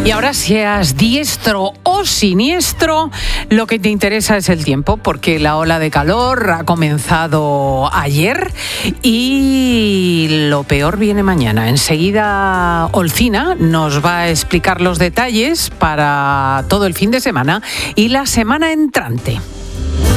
Y ahora, seas diestro o siniestro, lo que te interesa es el tiempo, porque la ola de calor ha comenzado ayer y lo peor viene mañana. Enseguida Olcina nos va a explicar los detalles para todo el fin de semana y la semana entrante.